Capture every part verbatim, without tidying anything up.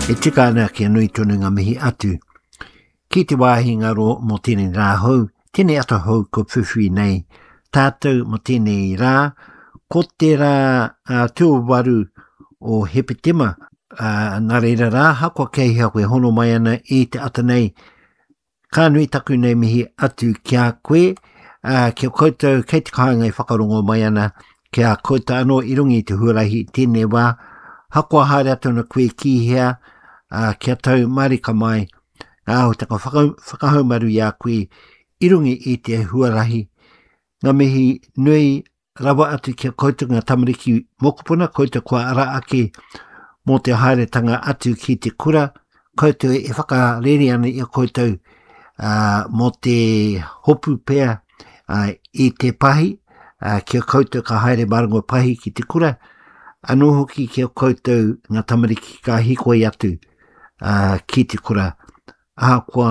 E tika ana kia nui tonu ngā mihi atu. Ki te wāhi ngaro mo tēnei rā hou, tēnei ato hou ko whiwhi nei. Tātou mo tēnei rā, ko te rā uh, tuawaru o Hepetema, uh, nā reira rā, hakua kei hea koe hono mai ana i te ata nei. Ka nui taku nei mihi atu kia koe, uh, kia koutou, kei te kāinga i whakarongo mai ana, kia koutou anō i rungi te huarahi tēnei wā, hakua haere atu na koe ki hea, Uh, kia tau marika mai, au taka whakahaumaru i a koe i rungi i te huarahi. Ngā mihi nui rawa atu kia koutou ngā tamariki mokopuna, koutou kua ara ake mō te haeretanga atu ki te kura, koutou e whakarere ana i a koutou uh, mō te hopu pea uh, i te pahi, uh, kia koutou ka haere marango pahi ki te kura, anō hoki kia koutou ngā tamariki ka hikoi atu. Uh, ki te kura, aha kua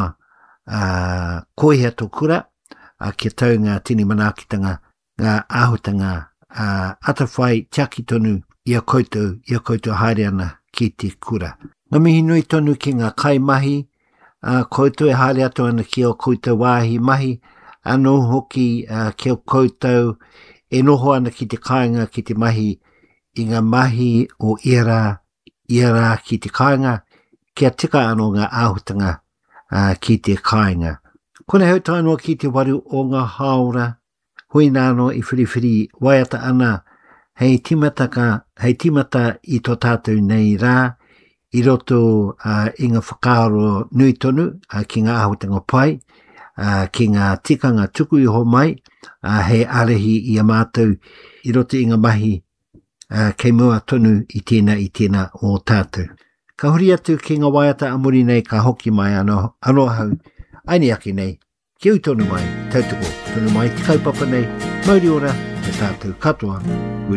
uh, koehea tō kura, uh, kia tau ngā tini manakitanga, ngā āhutanga, uh, atawhai tiaki tonu i a koutou, i a koutou haere ana ki te kura. Ngā mihi nui tonu ki ngā kai mahi, uh, koutou e haere atu ana ki o koutou wāhi mahi, anō hoki uh, ki o koutou e noho ana ki te kāinga ki te mahi, i ngā mahi o iara, iara ki te kāinga, kia tika anō ngā āhutanga uh, ki te kāinga. Kone hau tānoa ki te waru o ngā haora, hui nāno i whiriwhiri waiata ana, hei timata, ka, hei timata i tō tātou nei rā, i roto uh, i ngā whakaaro nui tonu uh, ki ngā āhutanga pai, uh, ki ngā tikanga tuku i ho mai, uh, hei arehi i a mātou, i roto i ngā mahi, uh, kei mua tonu i tēnā i tēnā o tātou. Ka huri atu ki ngā waiata amuri nei ka hoki mai anō, anō hau, aini ake nei, ki ui tonu mai, tautoko, tonu mai, te kaupapa nei, mauri ora, te tātou katoa.